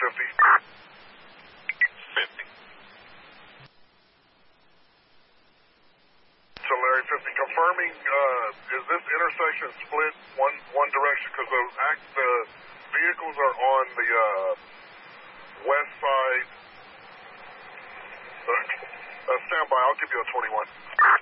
50. 50. So Larry 50, confirming, is this intersection split one direction? Because the vehicles are on the west side. Stand by, I'll give you a 21.